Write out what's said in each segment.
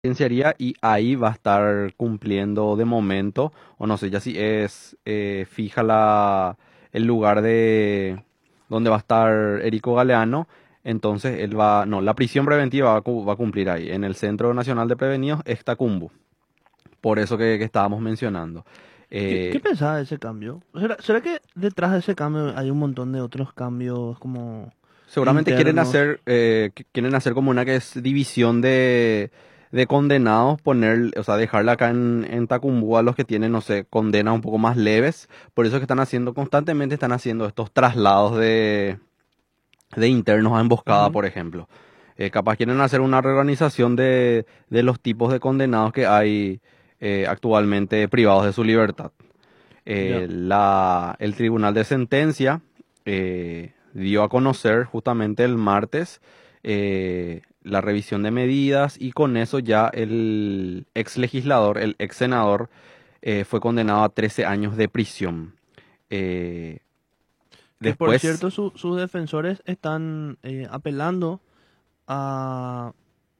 penitenciaría y ahí va a estar cumpliendo de momento, o no sé ya si es fija el lugar de donde va a estar Erico Galeano, entonces él va, no, la prisión preventiva va a cumplir ahí, en el Centro Nacional de Prevenidos es Tacumbo, por eso que estábamos mencionando. ¿Qué Eh, pensaba de ese cambio? ¿Será que detrás de ese cambio hay un montón de otros cambios como Seguramente internos? quieren hacer como una que es división de condenados, poner, o sea, dejarla acá en Tacumbú a los que tienen, no sé, condenas un poco más leves. Por eso es que están haciendo, constantemente están haciendo estos traslados de internos a emboscada, Ujú. por ejemplo. Capaz quieren hacer una reorganización de los tipos de condenados que hay actualmente privados de su libertad. Ya. El Tribunal de Sentencia dio a conocer justamente el martes la revisión de medidas y con eso ya el ex legislador, el ex senador, fue condenado a 13 años de prisión. Eh, Que por después, cierto, sus defensores están apelando a,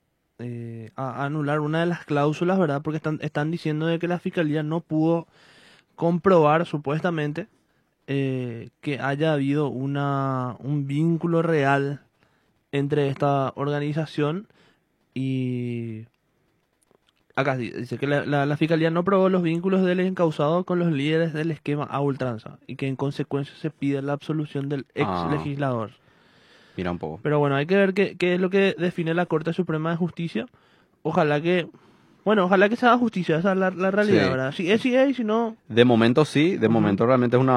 a anular una de las cláusulas, ¿verdad? Porque están diciendo de que la fiscalía no pudo comprobar supuestamente que haya habido un vínculo real entre esta organización y... Acá sí, dice que la fiscalía no probó los vínculos del encausado con los líderes del esquema a ultranza y que en consecuencia se pide la absolución del ex ah, legislador. mira un poco. Pero bueno, hay que ver qué es lo que define la Corte Suprema de Justicia. Ojalá que, bueno, ojalá que se haga justicia, esa es la realidad, Sí, ¿verdad? Si es, y si no, de momento sí, de ujú, momento realmente es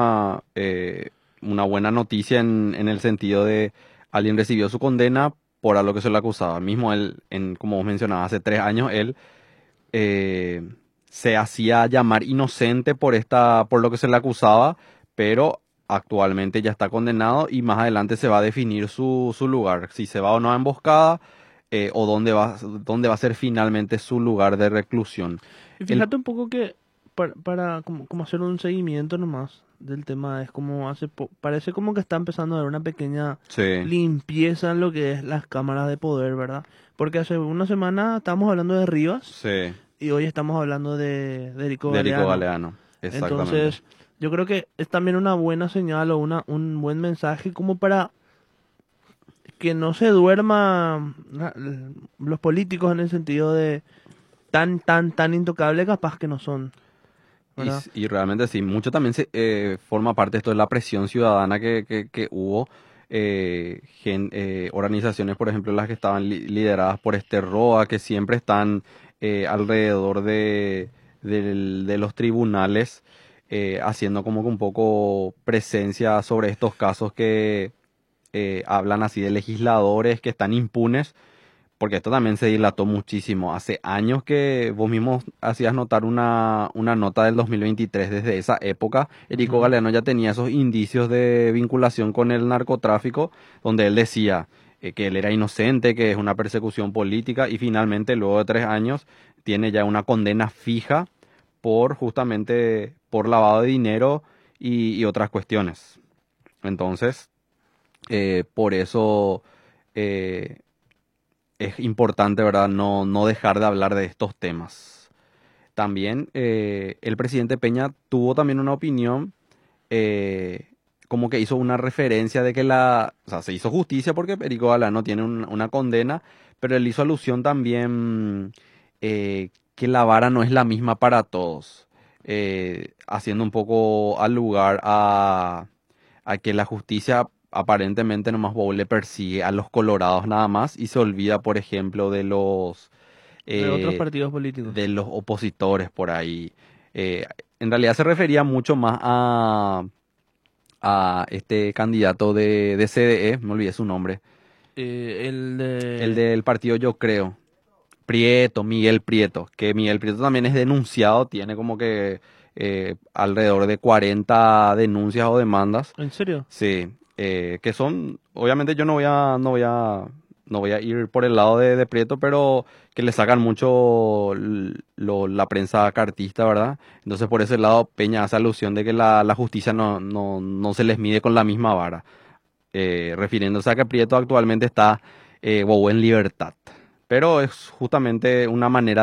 una buena noticia en el sentido de alguien recibió su condena por algo que se le acusaba. Mismo él, como vos mencionabas, hace 3 años él eh, se hacía llamar inocente por lo que se le acusaba, pero actualmente ya está condenado y más adelante se va a definir su lugar, si se va o no a emboscada o dónde va a ser finalmente su lugar de reclusión. y El, fíjate un poco que para como hacer un seguimiento nomás del tema, es como parece como que está empezando a haber una pequeña sí, limpieza en lo que es las cámaras de poder, ¿verdad? Porque hace una semana estábamos hablando de Rivas sí. y hoy estamos hablando de Erico De Erico Galeano. Galeano, exactamente. Entonces, yo creo que es también una buena señal o un buen mensaje como para que no se duerma los políticos en el sentido de tan intocable capaz que no son, ¿verdad? Y realmente sí, mucho también forma parte de esto de la presión ciudadana que hubo. Organizaciones, por ejemplo, las que estaban lideradas por Esther Roa, que siempre están alrededor de los tribunales, haciendo como que un poco presencia sobre estos casos que hablan así de legisladores que están impunes porque esto también se dilató muchísimo. Hace años que vos mismo hacías notar una nota del 2023. Desde esa época, Erico Ujú. Galeano ya tenía esos indicios de vinculación con el narcotráfico, donde él decía que él era inocente, que es una persecución política, y finalmente, luego de 3 años, tiene ya una condena fija por justamente por lavado de dinero y otras cuestiones. Entonces, por eso eh, es importante, ¿verdad? No dejar de hablar de estos temas. También el presidente Peña tuvo también una opinión, eh, como que hizo una referencia de que o sea, se hizo justicia porque Perico Galán tiene una condena, pero él hizo alusión también que la vara no es la misma para todos, haciendo un poco al lugar a que la justicia aparentemente nomás le persigue a los colorados nada más y se olvida, por ejemplo, De otros eh, partidos políticos. de los opositores por ahí. Eh, en realidad se refería mucho más a este candidato de CDE, me olvidé su nombre, El el de... del partido Yo Creo, Prieto, Miguel Prieto, que Miguel Prieto también es denunciado, tiene como que alrededor de 40 denuncias o demandas. ¿En serio? Sí, que son, obviamente yo no voy a ir por el lado de Prieto, pero que le sacan mucho la prensa cartista, ¿verdad? Entonces por ese lado Peña hace alusión de que la justicia no se les mide con la misma vara, refiriéndose a que Prieto actualmente está en libertad. pero es justamente una manera